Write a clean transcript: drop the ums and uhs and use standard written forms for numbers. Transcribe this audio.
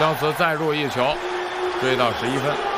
张慈再入一球，追到11分。